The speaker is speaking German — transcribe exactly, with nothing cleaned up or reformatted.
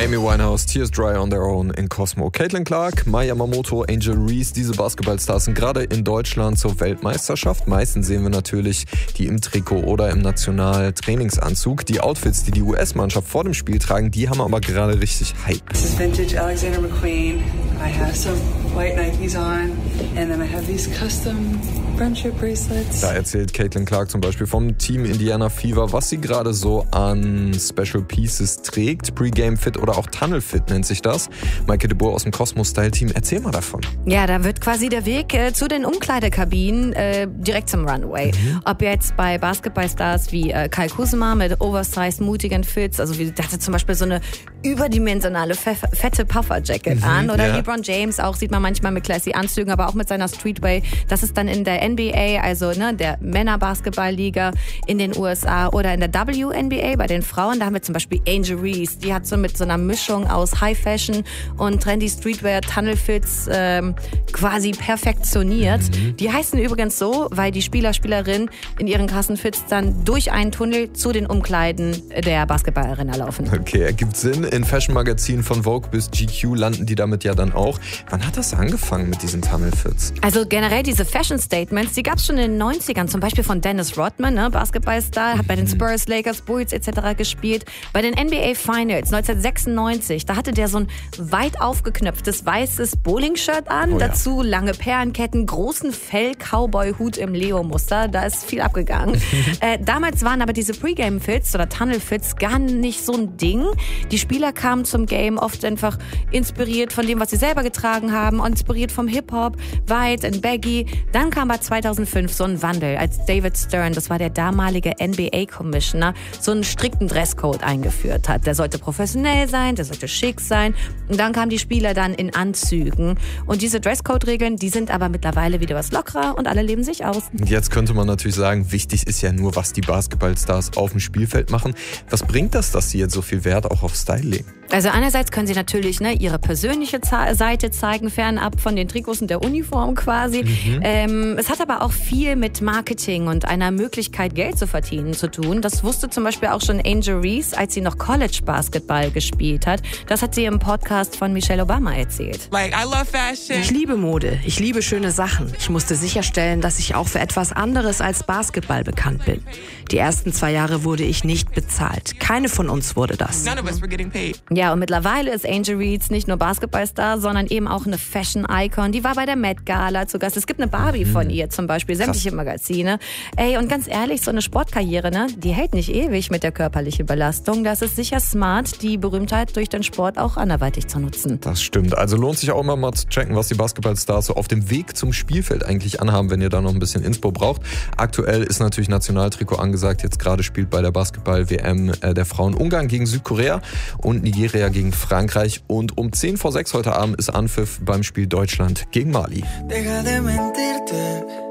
Amy Winehouse, Tears Dry on Their Own in Cosmo. Caitlin Clark, Mai Yamamoto, Angel Reese, diese Basketballstars sind gerade in Deutschland zur Weltmeisterschaft. Meistens sehen wir natürlich die im Trikot oder im Nationaltrainingsanzug. Die Outfits, die die U S-Mannschaft vor dem Spiel tragen, die haben aber gerade richtig Hype. This is vintage Alexander McQueen. I have some white Nikes on and then I have these custom friendship bracelets. Da erzählt Caitlin Clark zum Beispiel vom Team Indiana Fever, was sie gerade so an Special Pieces trägt. Pre-Game Fit oder auch Tunnel Fit nennt sich das. Maike de Boer aus dem Cosmo Style Team, erzähl mal davon. Ja, da wird quasi der Weg äh, zu den Umkleidekabinen äh, direkt zum Runway. Mhm. Ob jetzt bei Basketballstars wie äh, Kai Kusma mit oversized, mutigen Fits, also wie, der hatte zum Beispiel so eine überdimensionale, fe- fette Puffer-Jacket mhm, an. Oder ja. LeBron James auch, sieht man manchmal mit classy Anzügen, aber auch mit seiner Streetwear. Das ist dann in der N B A, also ne, der Männer-Basketball-Liga in den U S A oder in der W N B A bei den Frauen. Da haben wir zum Beispiel Angel Reese, die hat so mit so einer Mischung aus High Fashion und trendy Streetwear, Tunnelfits ähm, quasi perfektioniert. Mhm. Die heißen übrigens so, weil die Spieler, Spielerinnen in ihren krassen Fits dann durch einen Tunnel zu den Umkleiden der Basketballerinnen laufen. Okay, ergibt Sinn. In Fashion-Magazinen von Vogue bis G Q landen die damit ja dann auch. Wann hat das angefangen mit diesen Tunnelfits? Also generell diese Fashion-Statements, die gab es schon in den neunzigern, zum Beispiel von Dennis Rodman, ne, Basketballstar, hat bei den Spurs, Lakers, Bulls et cetera gespielt. Bei den N B A Finals neunzehnhundertsechsundneunzig, da hatte der so ein weit aufgeknöpftes weißes Bowling-Shirt an, oh ja. Dazu lange Perlenketten, großen Fell-Cowboy-Hut im Leo-Muster, da ist viel abgegangen. äh, damals waren aber diese Pre-Game-Fits oder Tunnel-Fits gar nicht so ein Ding. Die Spieler kamen zum Game oft einfach inspiriert von dem, was sie selber getragen haben, inspiriert vom Hip-Hop, weit und baggy. Dann kam bei zweitausendfünf so ein Wandel, als David Stern, das war der damalige N B A-Commissioner, so einen strikten Dresscode eingeführt hat. Der sollte professionell sein, der sollte schick sein. Und dann kamen die Spieler dann in Anzügen. Und diese Dresscode-Regeln, die sind aber mittlerweile wieder was lockerer und alle leben sich aus. Jetzt könnte man natürlich sagen, wichtig ist ja nur, was die Basketballstars auf dem Spielfeld machen. Was bringt das, dass sie jetzt so viel Wert auch auf Style legen? Also einerseits können sie natürlich ne, ihre persönliche Za- Seite zeigen, fernab von den Trikots und der Uniform quasi. Mhm. Ähm, es hat aber auch viel mit Marketing und einer Möglichkeit, Geld zu verdienen zu tun. Das wusste zum Beispiel auch schon Angel Reese, als sie noch College-Basketball gespielt hat. Das hat sie im Podcast von Michelle Obama erzählt. Like, I love fashion. Ich liebe Mode, ich liebe schöne Sachen. Ich musste sicherstellen, dass ich auch für etwas anderes als Basketball bekannt bin. Die ersten zwei Jahre wurde ich nicht bezahlt. Keine von uns wurde das. None of us were getting paid. Ja, und mittlerweile ist Angel Reese nicht nur Basketballstar, sondern eben auch eine Fashion-Icon. Die war bei der Met Gala zu Gast. Es gibt eine Barbie von ihr zum Beispiel, sämtliche Krass. Magazine. Ey, und ganz ehrlich, so eine Sportkarriere, ne, die hält nicht ewig mit der körperlichen Belastung. Das ist sicher smart, die Berühmtheit durch den Sport auch anderweitig zu nutzen. Das stimmt. Also lohnt sich auch immer mal zu checken, was die Basketballstars so auf dem Weg zum Spielfeld eigentlich anhaben, wenn ihr da noch ein bisschen Inspo braucht. Aktuell ist natürlich Nationaltrikot angesagt. Jetzt gerade spielt bei der Basketball-W M der Frauen Ungarn gegen Südkorea und Nigeria gegen Frankreich. Und um zehn vor sechs heute Abend ist Anpfiff beim Spiel Deutschland gegen Mali. Deja de mentirte.